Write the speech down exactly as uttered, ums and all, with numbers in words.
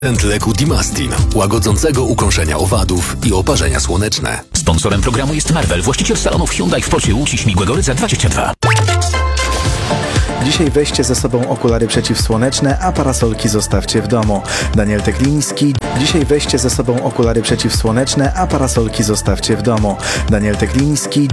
Leku Dimastin, łagodzącego ukąszenia owadów i oparzenia słoneczne. Sponsorem programu jest Marvel, właściciel salonów Hyundai w Porcie Łódź i Śmigłego Rydza dwadzieścia dwa. Dzisiaj weźcie ze sobą okulary przeciwsłoneczne, a parasolki zostawcie w domu. Daniel Tekliński. Dzisiaj weźcie ze sobą okulary przeciwsłoneczne, a parasolki zostawcie w domu. Daniel Tekliński.